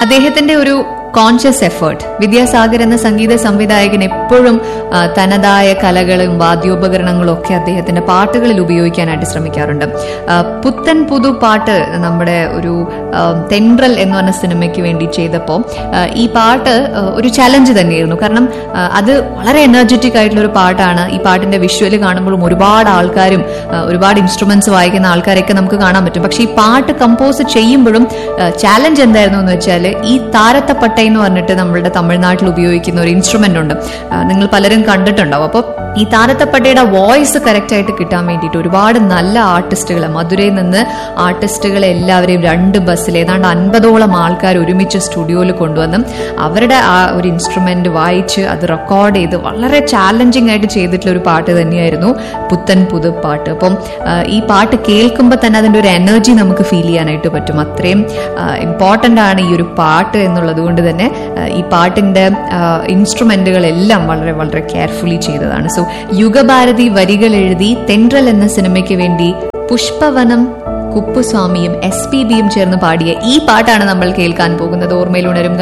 അദ്ദേഹത്തിന്റെ ഒരു conscious effort. Vidyasagar എന്ന സംഗീത സംവിധായകൻ എപ്പോഴും തനതായ കലകളും വാദ്യോപകരണങ്ങളും ഒക്കെ അദ്ദേഹത്തിന്റെ പാട്ടുകളിൽ ഉപയോഗിക്കാനായിട്ട് ശ്രമിക്കാറുണ്ട്. പുത്തൻ പുതു പാട്ട് നമ്മുടെ ഒരു തെൻട്രൽ എന്ന് പറഞ്ഞ സിനിമയ്ക്ക് വേണ്ടി ചെയ്തപ്പോൾ ഈ പാട്ട് ഒരു ചലഞ്ച് തന്നെയായിരുന്നു. കാരണം അത് വളരെ എനർജറ്റിക് ആയിട്ടുള്ള ഒരു പാട്ടാണ്. ഈ പാട്ടിന്റെ വിഷ്വല് കാണുമ്പോഴും ഒരുപാട് ആൾക്കാരും ഒരുപാട് ഇൻസ്ട്രുമെന്റ്സ് വായിക്കുന്ന ആൾക്കാരൊക്കെ നമുക്ക് കാണാൻ പറ്റും. പക്ഷെ ഈ പാട്ട് കമ്പോസ് ചെയ്യുമ്പോഴും ചാലഞ്ച് എന്തായിരുന്നു എന്ന് വെച്ചാൽ ഈ താരത്തപ്പട്ട എന്ന് പറഞ്ഞിട്ട് നമ്മളുടെ തമിഴ്നാട്ടിൽ ഉപയോഗിക്കുന്ന ഒരു ഇൻസ്ട്രുമെന്റ് ഉണ്ട്, നിങ്ങൾ പലരും കണ്ടിട്ടുണ്ടാവും. അപ്പോൾ ഈ താരത്തപ്പട്ടയുടെ വോയിസ് കറക്റ്റ് ആയിട്ട് കിട്ടാൻ വേണ്ടിയിട്ട് ഒരുപാട് നല്ല ആർട്ടിസ്റ്റുകളെ, മധുരയിൽ നിന്ന് ആർട്ടിസ്റ്റുകളെ എല്ലാവരെയും 2 ബസ്സിൽ ഏതാണ്ട് 50ഓളം ആൾക്കാർ ഒരുമിച്ച് സ്റ്റുഡിയോയിൽ കൊണ്ടുവന്ന് അവരുടെ ആ ഒരു ഇൻസ്ട്രുമെന്റ് വായിച്ച് അത് റെക്കോർഡ് ചെയ്ത് വളരെ ചാലഞ്ചിങ് ആയിട്ട് ചെയ്തിട്ടുള്ള ഒരു പാട്ട് തന്നെയായിരുന്നു പുത്തൻ പുതു പാട്ട്. അപ്പം ഈ പാട്ട് കേൾക്കുമ്പോൾ തന്നെ അതിൻ്റെ ഒരു എനർജി നമുക്ക് ഫീൽ ചെയ്യാനായിട്ട് പറ്റും. അത്രയും ഇമ്പോർട്ടൻ്റ് ആണ് ഈ ഒരു പാട്ട് എന്നുള്ളത് കൊണ്ട് തന്നെ ഈ പാട്ടിന്റെ ഇൻസ്ട്രുമെന്റുകളെല്ലാം വളരെ വളരെ കെയർഫുള്ളി ചെയ്തതാണ്. സോ യുഗഭാരതി വരികൾ എഴുതി തെൻട്രൽ എന്ന സിനിമയ്ക്ക് വേണ്ടി പുഷ്പവനം കുപ്പുസ്വാമിയും SPBയും ചേർന്ന് പാടിയ ഈ പാട്ടാണ് നമ്മൾ കേൾക്കാൻ പോകുന്നത്. ഓർമ്മയിൽ ഉണരും